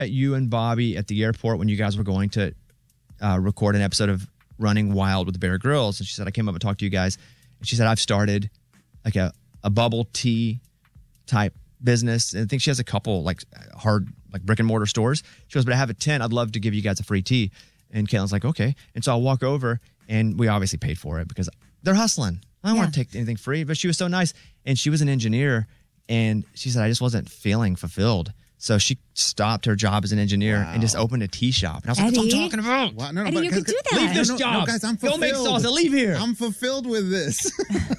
you and Bobby at the airport when you guys were going to record an episode of Running Wild with Bear Grylls. And she said, I came up and talked to you guys. And she said, I've started like a bubble tea type business. And I think she has a couple like hard, like brick and mortar stores. She goes, but I have a tent. I'd love to give you guys a free tea. And Caitlin's like, okay. And so I'll walk over, and we obviously paid for it because they're hustling. I don't want to take anything free, but she was so nice. And she was an engineer, and she said, I just wasn't feeling fulfilled. So she stopped her job as an engineer and just opened a tea shop. And I was like, that's what I'm talking about. Wow. Eddie, you could do that. Leave this job. No, guys, I'm fulfilled. Go make salsa. Leave here. I'm fulfilled with this.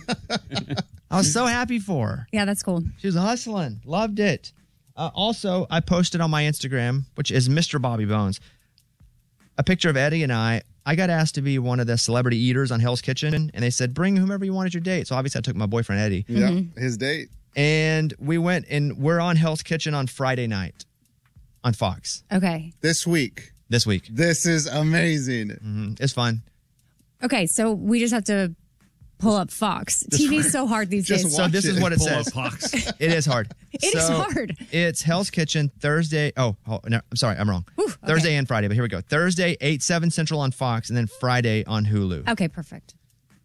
I was so happy for her. Yeah, that's cool. She was hustling. Loved it. Also, I posted on my Instagram, which is Mr. Bobby Bones, a picture of Eddie and I. I got asked to be one of the celebrity eaters on Hell's Kitchen, and they said, bring whomever you want at your date. So obviously I took my boyfriend, Eddie. Yeah, his date. And we went, and we're on Hell's Kitchen on Friday night on Fox. Okay. This week. This is amazing. It's fun. Okay, so we just have to pull up Fox. TV's so hard these days. So this is what it Pull says. up Fox. It is hard. It is hard. It's Hell's Kitchen Thursday. No, I'm sorry. I'm wrong. Whew, okay. Thursday and Friday, but here we go. Thursday, 8/7 Central on Fox, and then Friday on Hulu. Okay, perfect.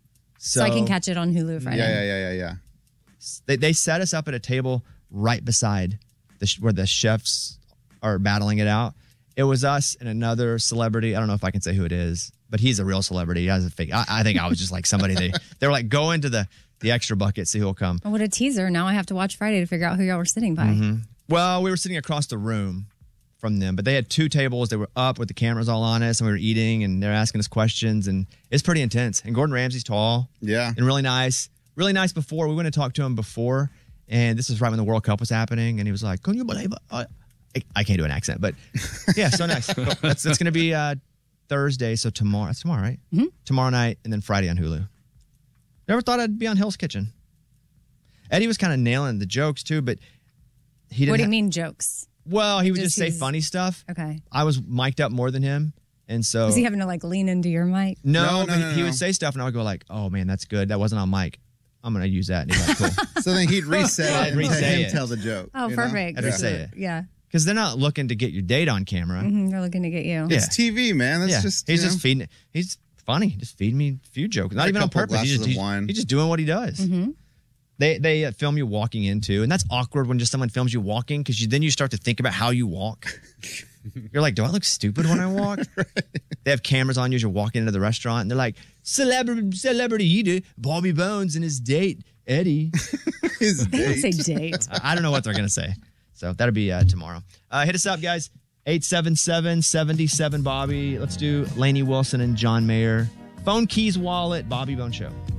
So I can catch it on Hulu Friday. Yeah. They set us up at a table right beside where the chefs are battling it out. It was us and another celebrity. I don't know if I can say who it is, but he's a real celebrity. He has a fake. I think I was just like somebody they were like, go into the extra bucket, see who'll come. Oh, what a teaser. Now I have to watch Friday to figure out who y'all were sitting by. Well, we were sitting across the room from them, but they had two tables. They were up with the cameras all on us, and we were eating, and they're asking us questions, and it's pretty intense. And Gordon Ramsay's tall. Yeah. And really nice. Really nice before. We went and talked to him before, and this is right when the World Cup was happening, and he was like, can you believe it? I can't do an accent, but yeah, so nice. It's going to be Thursday, so tomorrow. It's tomorrow, right? Mm-hmm. Tomorrow night, and then Friday on Hulu. Never thought I'd be on Hell's Kitchen. Eddie was kind of nailing the jokes, too, but he didn't. What do you mean jokes? Well, he would just say funny stuff. Okay. I was mic'd up more than him, and so... Was he having to, like, lean into your mic? No, he would say stuff, and I would go like, oh, man, that's good. That wasn't on mic. I'm going to use that. And he's like, cool. So then he'd reset it and let him tell the joke. Oh, perfect. I'd reset it. Yeah. Because they're not looking to get your date on camera. Mm-hmm, they're looking to get you. It's TV, man. That's just... He's just feeding... He's funny. Just feeding me a few jokes. Not even on purpose. He's just doing what he does. Mm-hmm. They film you walking into, and that's awkward when just someone films you walking, because then you start to think about how you walk. You're like, do I look stupid when I walk? Right. They have cameras on you as you're walking into the restaurant, and they're like, celebrity eater, Bobby Bones and his date, Eddie. His date? They don't say date. I don't know what they're going to say. So that'll be tomorrow. Hit us up, guys. 877-77-BOBBY. Let's do Lainey Wilson and John Mayer. Phone, Keys, Wallet, Bobby Bones Show.